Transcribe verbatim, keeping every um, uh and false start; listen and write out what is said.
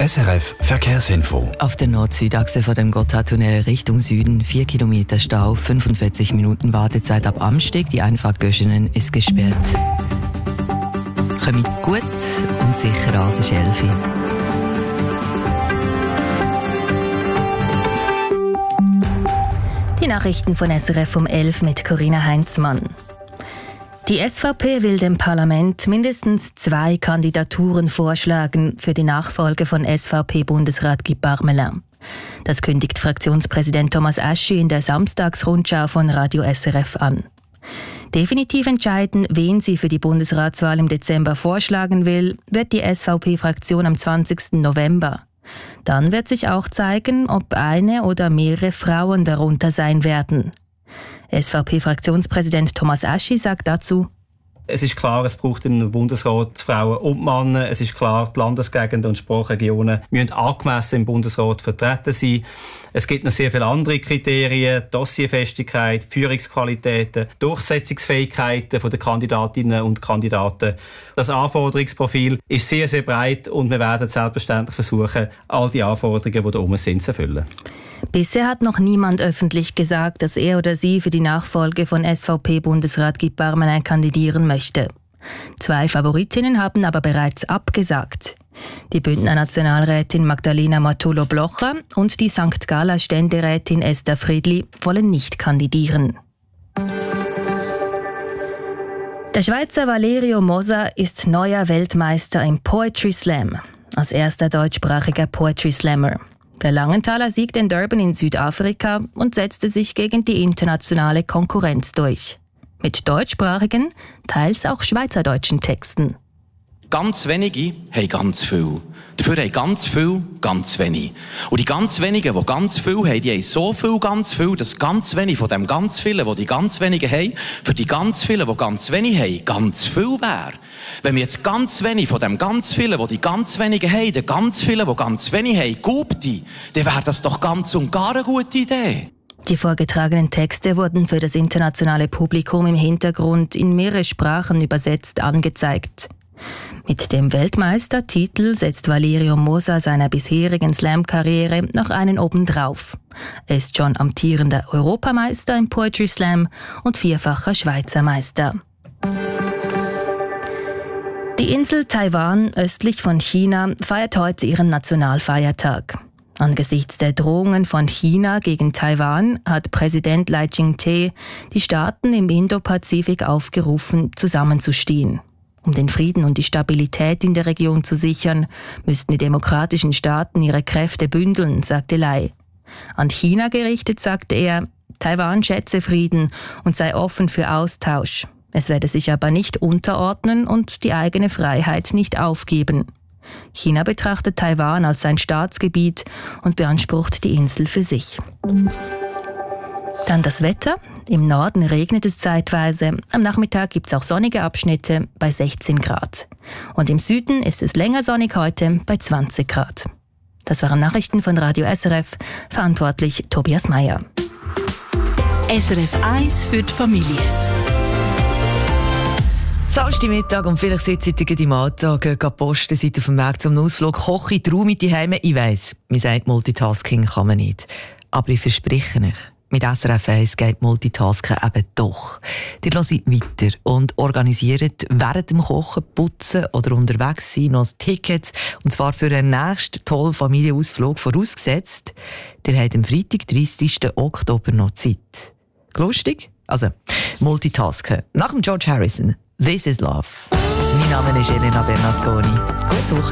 S R F Verkehrsinfo. Auf der Nord-Süd-Achse vor dem Gotthardtunnel Richtung Süden vier Kilometer Stau, fünfundvierzig Minuten Wartezeit ab Amsteg. Die Einfahrt Göschenen ist gesperrt. Kommt gut und sicher an, es ist elf Uhr. Die Nachrichten von S R F um elf mit Corinna Heinzmann. Die S V P will dem Parlament mindestens zwei Kandidaturen vorschlagen für die Nachfolge von S V P-Bundesrat Guy Parmelin. Das kündigt Fraktionspräsident Thomas Aschi in der Samstagsrundschau von Radio S R F an. Definitiv entscheiden, wen sie für die Bundesratswahl im Dezember vorschlagen will, wird die S V P-Fraktion am zwanzigsten November. Dann wird sich auch zeigen, ob eine oder mehrere Frauen darunter sein werden. S V P-Fraktionspräsident Thomas Aschi sagt dazu: Es ist klar, es braucht im Bundesrat Frauen und Männer. Es ist klar, die Landesgegenden und Sprachregionen müssen angemessen im Bundesrat vertreten sein. Es gibt noch sehr viele andere Kriterien: Dossierfestigkeit, Führungsqualitäten, Durchsetzungsfähigkeiten der Kandidatinnen und Kandidaten. Das Anforderungsprofil ist sehr, sehr breit und wir werden selbstverständlich versuchen, all die Anforderungen, die da oben sind, zu erfüllen. Bisher hat noch niemand öffentlich gesagt, dass er oder sie für die Nachfolge von S V P-Bundesrat Guy Parmelin kandidieren möchte. Zwei Favoritinnen haben aber bereits abgesagt. Die Bündner Nationalrätin Magdalena Matullo-Blocher und die Sankt Galler Ständerätin Esther Friedli wollen nicht kandidieren. Der Schweizer Valerio Moser ist neuer Weltmeister im Poetry Slam, als erster deutschsprachiger Poetry Slammer. Der Langenthaler siegte in Durban in Südafrika und setzte sich gegen die internationale Konkurrenz durch. Mit deutschsprachigen, teils auch schweizerdeutschen Texten. Ganz wenige haben ganz viel. Dafür haben ganz viel ganz wenig. Und die ganz wenigen, die ganz viel haben, die haben so viel ganz viel, dass ganz wenig von dem ganz vielen, die die ganz wenigen haben, für die ganz vielen, die ganz wenig haben, ganz viel wäre. Wenn wir jetzt ganz wenig von dem ganz vielen, die die ganz wenigen haben, den ganz vielen, die ganz wenig haben, gubte, dann wäre das doch ganz und gar eine gute Idee. Die vorgetragenen Texte wurden für das internationale Publikum im Hintergrund in mehrere Sprachen übersetzt angezeigt. Mit dem Weltmeistertitel setzt Valerio Moser seiner bisherigen Slam-Karriere noch einen obendrauf. Er ist schon amtierender Europameister im Poetry Slam und vierfacher Schweizer Meister. Die Insel Taiwan östlich von China feiert heute ihren Nationalfeiertag. Angesichts der Drohungen von China gegen Taiwan hat Präsident Lai Ching-te die Staaten im Indopazifik aufgerufen, zusammenzustehen. Um den Frieden und die Stabilität in der Region zu sichern, müssten die demokratischen Staaten ihre Kräfte bündeln, sagte Lai. An China gerichtet sagte er, Taiwan schätze Frieden und sei offen für Austausch. Es werde sich aber nicht unterordnen und die eigene Freiheit nicht aufgeben. China betrachtet Taiwan als sein Staatsgebiet und beansprucht die Insel für sich. Dann das Wetter. Im Norden regnet es zeitweise. Am Nachmittag gibt es auch sonnige Abschnitte bei sechzehn Grad. Und im Süden ist es länger sonnig heute bei zwanzig Grad. Das waren Nachrichten von Radio S R F. Verantwortlich Tobias Meyer. S R F eins für die Familie. Samstagmittag und vielleicht sitzt ihr im Alltag, geht posten, seid auf dem Weg zum Ausflug, koche, trau mit die Heime. Ich weiss, man sagt, Multitasking kann man nicht. Aber ich verspreche euch, mit S R F eins geht Multitasken eben doch. Ihr hört weiter und organisiert während dem Kochen, Putzen oder unterwegs sein noch Tickets. Und zwar für einen nächsten tollen Familienausflug vorausgesetzt. Ihr habt am Freitag, dreißigsten Oktober noch Zeit. Lustig? Also, Multitasken. Nach dem George Harrison. This is Love. Mein Name ist Elena Bernasconi. Gute Woche.